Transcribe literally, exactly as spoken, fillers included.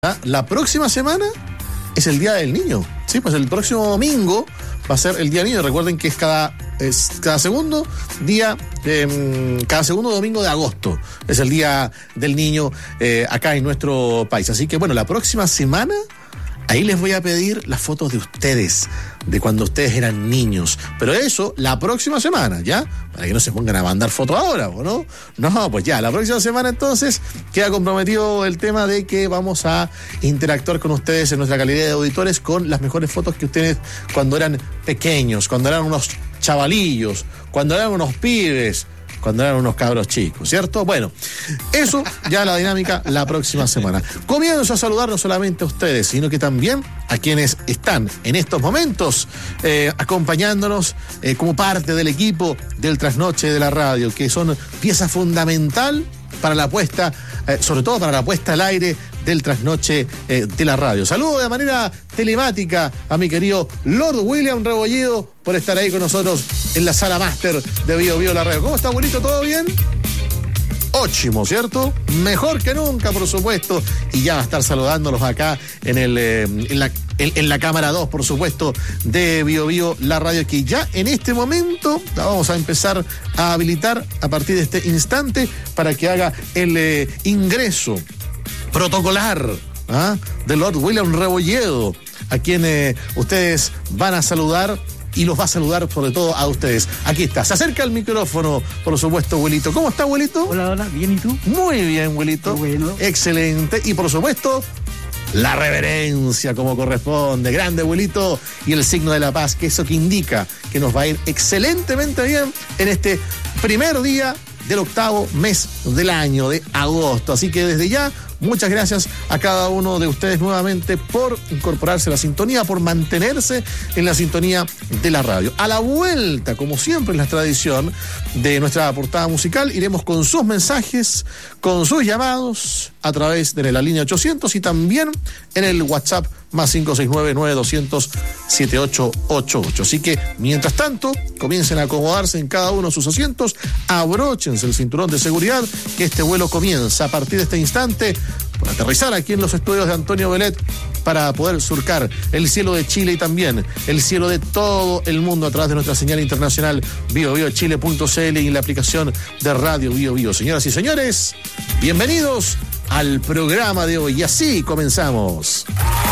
La próxima semana es el Día del Niño. Sí, pues el próximo domingo va a ser el Día del Niño. Recuerden que es cada, es cada segundo día, eh, cada segundo domingo de agosto. Es el Día del Niño eh, acá en nuestro país. Así que bueno, la próxima semana ahí les voy a pedir las fotos de ustedes, de cuando ustedes eran niños. Pero eso, la próxima semana, ¿ya? Para que no se pongan a mandar fotos ahora, ¿no? No, pues ya, la próxima semana entonces queda comprometido el tema de que vamos a interactuar con ustedes en nuestra calidad de auditores con las mejores fotos que ustedes cuando eran pequeños, cuando eran unos chavalillos, cuando eran unos pibes, cuando eran unos cabros chicos, ¿cierto? Bueno, eso ya la dinámica la próxima semana. Comienzo a saludar no solamente a ustedes, sino que también a quienes están en estos momentos eh, acompañándonos eh, como parte del equipo del Trasnoche de la Radio, que son pieza fundamental para la puesta, eh, sobre todo para la puesta al aire del Trasnoche eh, de la Radio. Saludo de manera telemática a mi querido Lord William Rebolledo por estar ahí con nosotros en la sala máster de Bio Bio La Radio. ¿Cómo está, abuelito? ¿Todo bien? Óchimo, ¿cierto? Mejor que nunca, por supuesto. Y ya va a estar saludándolos acá en el eh, en la en, en la cámara dos, por supuesto, de Bio Bio La Radio, que ya en este momento la vamos a empezar a habilitar a partir de este instante para que haga el eh, ingreso protocolar ¿ah? de Lord William Rebolledo, a quien eh, ustedes van a saludar. Y los va a saludar sobre todo a ustedes. Aquí está, se acerca el micrófono, por supuesto, abuelito. ¿Cómo está, abuelito? Hola, hola, ¿bien y tú? Muy bien, abuelito. Qué bueno. Excelente. Y por supuesto, la reverencia como corresponde. Grande, abuelito. Y el signo de la paz, que eso que indica que nos va a ir excelentemente bien en este primer día del octavo mes del año, de agosto. Así que desde ya, muchas gracias a cada uno de ustedes nuevamente por incorporarse a la sintonía, por mantenerse en la sintonía de la radio. A la vuelta, como siempre es la tradición de nuestra portada musical, iremos con sus mensajes, con sus llamados a través de la línea ochocientos y también en el WhatsApp más cinco seis nueve, nueve dos cero cero, siete ocho ocho ocho. Así que, mientras tanto, comiencen a acomodarse en cada uno de sus asientos, abróchense el cinturón de seguridad, que este vuelo comienza a partir de este instante por aterrizar aquí en los estudios de Antonio Velet para poder surcar el cielo de Chile y también el cielo de todo el mundo a través de nuestra señal internacional bio bio chile punto c l y en la aplicación de Radio Bio Bio. Señoras y señores, bienvenidos al programa de hoy. Y así comenzamos.